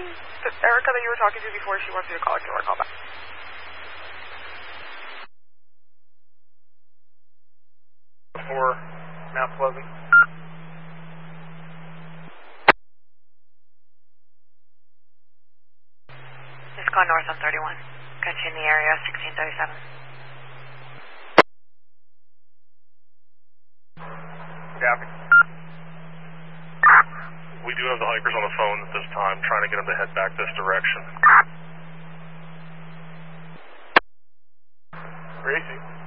Erica that you were talking to before, she wants you to call her. Give her a call back. For Mount Pleasant. Just going north on 31. Got you in the area, 1637. Copy. We do have the hikers on the phone at this time, trying to get them to head back this direction. Gracie.